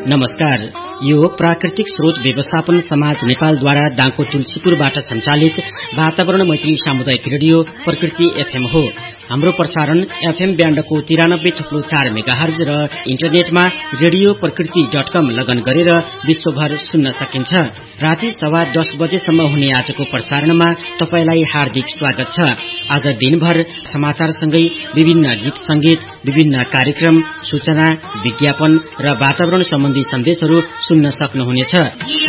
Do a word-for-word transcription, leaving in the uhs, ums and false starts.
नमस्कार, यो प्राकृतिक स्रोत व्यवस्थापन समाज नेपालद्वारा दाङको तुलसीपुरबाट सञ्चालित वातावरण मैत्री सामुदायिक रेडियो प्रकृति एफएम हो। हाम्रो प्रसारण एफएम ब्यान्डको तिरानब्बे थुप्लो चार मेगाहर्ज र इन्टरनेटमा रेडियो प्रकृति डट कम लगन गरेर विश्वभर सुन्न सकिन्छ। राति सवा दस बजेसम्म हुने आजको प्रसारणमा तपाईलाई हार्दिक स्वागत छ। आज दिनभर समाचारसँगै विभिन्न गीत संगीत, विभिन्न कार्यक्रम, सूचना, विज्ञापन र वातावरण सम्बन्धी सन्देशहरू सुन्न सक्नुहुनेछ।